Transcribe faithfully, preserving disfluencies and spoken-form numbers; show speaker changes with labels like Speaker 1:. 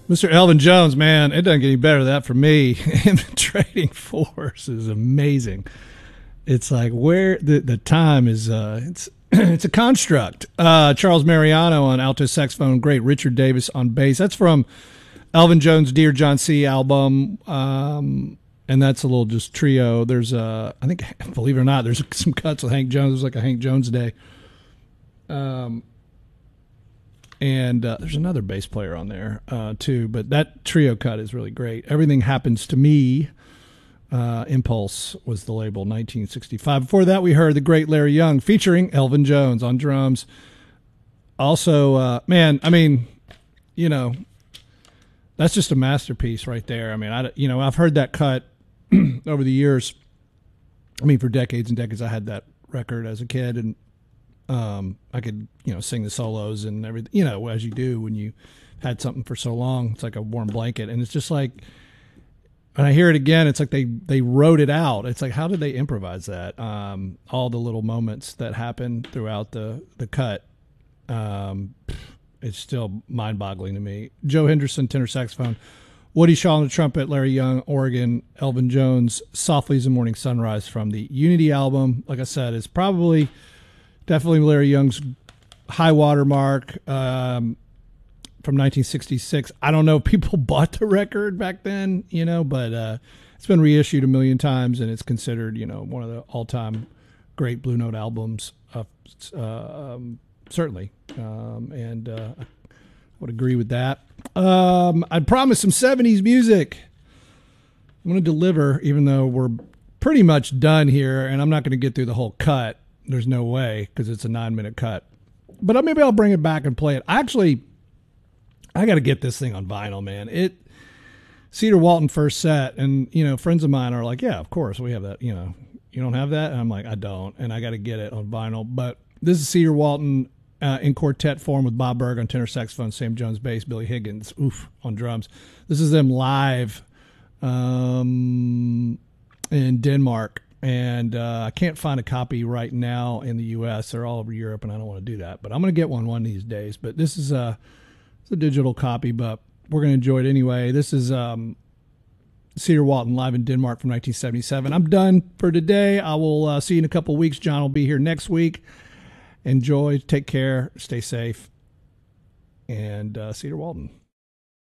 Speaker 1: Mister Elvin Jones, man, it doesn't get any better than that for me. And the trading force is amazing. It's like where the the time is. Uh, it's it's a construct. Uh, Charles Mariano on alto saxophone, great. Richard Davis on bass. That's from Elvin Jones' Dear John C. album, um, and that's a little just trio. There's a, I think, believe it or not, there's some cuts with Hank Jones. There's like a Hank Jones day. Um. And uh, there's another bass player on there, uh, too. But that trio cut is really great. Everything Happens to Me. Uh, Impulse was the label, nineteen sixty-five. Before that, we heard the great Larry Young featuring Elvin Jones on drums. Also, uh, man, I mean, you know, that's just a masterpiece right there. I mean, I, you know, I've heard that cut over the years. I mean, for decades and decades, I had that record as a kid, and Um, I could, you know, sing the solos and everything, you know, as you do when you had something for so long. It's like a warm blanket. And it's just like, when I hear it again, it's like they, they wrote it out. It's like, how did they improvise that? Um, all the little moments that happen throughout the, the cut. Um, it's still mind boggling to me. Joe Henderson, tenor saxophone, Woody Shaw on the trumpet, Larry Young, organ, Elvin Jones, Softly as the Morning Sunrise from the Unity album. Like I said, it's probably definitely Larry Young's high water mark um, from nineteen sixty-six. I don't know if people bought the record back then, you know, but uh, it's been reissued a million times, and it's considered, you know, one of the all-time great Blue Note albums, uh, uh, um, certainly. Um, and uh, I would agree with that. Um, I promised some seventies music. I'm going to deliver, even though we're pretty much done here, and I'm not going to get through the whole cut. There's no way, because it's a nine-minute cut. But maybe I'll bring it back and play it. Actually, I got to get this thing on vinyl, man. It Cedar Walton first set, and, you know, friends of mine are like, yeah, of course, we have that. You know, you don't have that? And I'm like, I don't, and I got to get it on vinyl. But this is Cedar Walton uh, in quartet form with Bob Berg on tenor saxophone, Sam Jones bass, Billy Higgins, oof, on drums. This is them live um, in Denmark. And uh, I can't find a copy right now in the U S They're all over Europe, and I don't want to do that. But I'm going to get one one of these days. But this is a, it's a digital copy, but we're going to enjoy it anyway. This is um, Cedar Walton live in Denmark from nineteen seventy-seven. I'm done for today. I will uh, see you in a couple of weeks. John will be here next week. Enjoy. Take care. Stay safe. And uh, Cedar Walton.